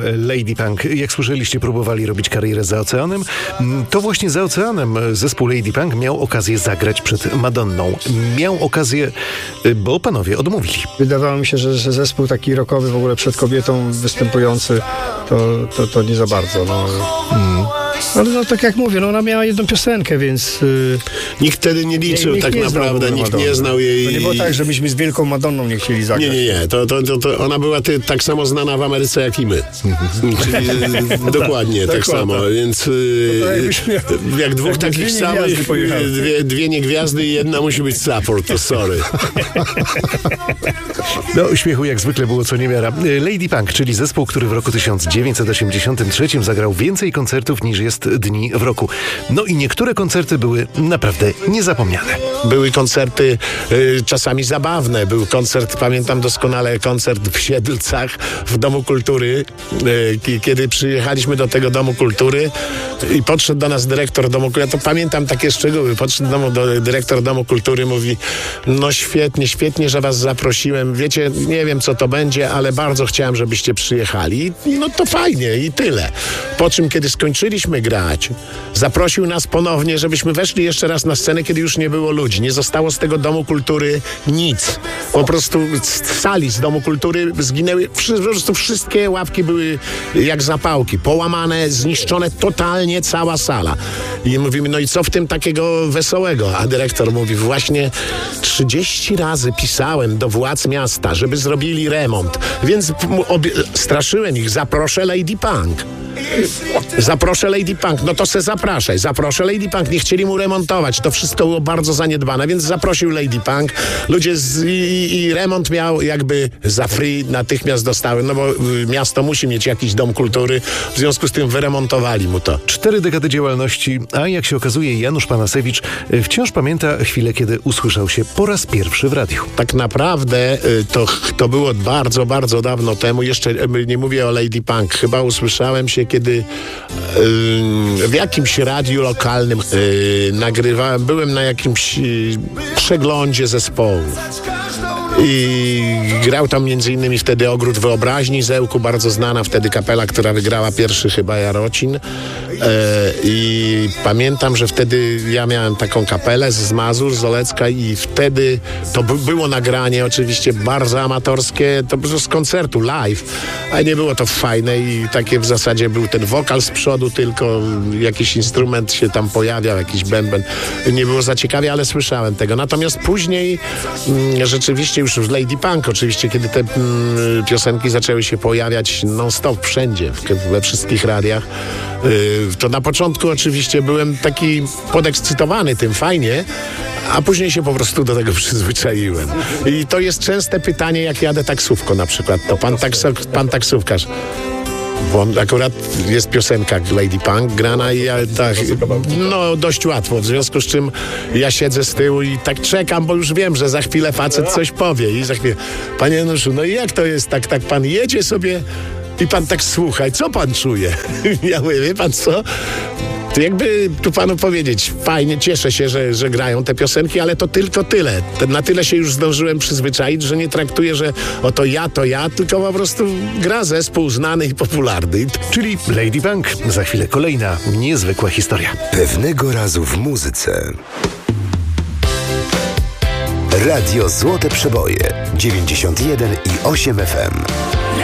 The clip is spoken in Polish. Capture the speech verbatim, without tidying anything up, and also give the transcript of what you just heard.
Lady Punk. Jak słyszeliście, próbowali robić karierę za oceanem. To właśnie za oceanem zespół Lady Punk miał okazję zagrać przed Madonną. Miał okazję, bo panowie odmówili. Wydawało mi się, że, że zespół taki rockowy w ogóle przed kobietą występujący, to, to, to nie za bardzo. No. Mm. Ale no tak jak mówię, no ona miała jedną piosenkę, więc... Yy, nikt wtedy nie liczył nikt tak nie naprawdę, nikt Madonna. nie znał jej... To nie było tak, że myśmy z Wielką Madonną nie chcieli zagrać. Nie, nie, nie. To, to, to, to ona była ty, tak samo znana w Ameryce jak i my. Czyli e, dokładnie tak, tak samo, tak. Więc e, jak dwóch takich samych, dwie, dwie nie gwiazdy i jedna musi być support, to sorry. No, śmiechu jak zwykle było co niemiara. Lady Punk, czyli zespół, który w roku tysiąc dziewięćset osiemdziesiątym trzecim zagrał więcej koncertów niż jest dni w roku. No i niektóre koncerty były naprawdę niezapomniane. Były koncerty y, czasami zabawne. Był koncert, pamiętam doskonale, koncert w Siedlcach w Domu Kultury. Y, kiedy przyjechaliśmy do tego Domu Kultury i podszedł do nas dyrektor Domu Kultury, ja to pamiętam takie szczegóły, podszedł do, do dyrektor Domu Kultury, mówi, no świetnie, świetnie, że was zaprosiłem. Wiecie, nie wiem co to będzie, ale bardzo chciałem, żebyście przyjechali. I no to fajnie i tyle. Po czym, kiedy skończyliśmy grać, zaprosił nas ponownie, żebyśmy weszli jeszcze raz na scenę, kiedy już nie było ludzi. Nie zostało z tego Domu Kultury nic. Po prostu z sali z Domu Kultury zginęły, po prostu wszystkie ławki były jak zapałki, połamane, zniszczone totalnie cała sala. I mówimy, no i co w tym takiego wesołego? A dyrektor mówi, właśnie trzydzieści razy pisałem do władz miasta, żeby zrobili remont, więc obie- straszyłem ich, zaproszę Lady Punk. Zaproszę Lady Punk, no to se zapraszaj, zaproszę Lady Punk, nie chcieli mu remontować, to wszystko było bardzo zaniedbane, więc zaprosił Lady Punk, ludzie z, i, i remont miał jakby za free, natychmiast dostały, no bo y, miasto musi mieć jakiś dom kultury, w związku z tym wyremontowali mu to. Cztery dekady działalności, a jak się okazuje, Janusz Panasewicz wciąż pamięta chwilę, kiedy usłyszał się po raz pierwszy w radiu. Tak naprawdę y, to, to było bardzo, bardzo dawno temu, jeszcze y, nie mówię o Lady Punk, chyba usłyszałem się, kiedy yy, w jakimś radiu lokalnym yy, nagrywałem, byłem na jakimś yy, przeglądzie zespołów. I grał tam między innymi wtedy Ogród Wyobraźni z Ełku, bardzo znana wtedy kapela, która wygrała pierwszy chyba Jarocin. E, I pamiętam, że wtedy ja miałem taką kapelę z Mazur, z Olecka i wtedy to by, było nagranie oczywiście bardzo amatorskie, to było z koncertu live, ale nie było to fajne i takie w zasadzie był ten wokal z przodu, tylko jakiś instrument się tam pojawiał, jakiś bęben. Nie było za ciekawie, ale słyszałem tego. Natomiast później mm, rzeczywiście już w Lady Punk oczywiście, kiedy te mm, piosenki zaczęły się pojawiać non-stop wszędzie, w, we wszystkich radiach, yy, to na początku oczywiście byłem taki podekscytowany tym, fajnie, a później się po prostu do tego przyzwyczaiłem. I to jest częste pytanie, jak jadę taksówką na przykład, to pan, takso- pan taksówkarz, bo akurat jest piosenka Lady Punk grana i ja tak, no dość łatwo, w związku z czym ja siedzę z tyłu i tak czekam, bo już wiem, że za chwilę facet coś powie i za chwilę, panie Januszu, no i jak to jest, tak, tak pan jedzie sobie i pan tak słuchaj, co pan czuje? Ja mówię, wie pan co? To jakby tu panu powiedzieć, fajnie, cieszę się, że, że grają te piosenki, ale to tylko tyle. Na tyle się już zdążyłem przyzwyczaić, że nie traktuję, że oto ja, to ja, tylko po prostu gra zespół znany i popularny. Czyli Lady Punk, za chwilę kolejna niezwykła historia. Pewnego razu w muzyce. Radio Złote Przeboje dziewięćdziesiąt jeden i osiem F M.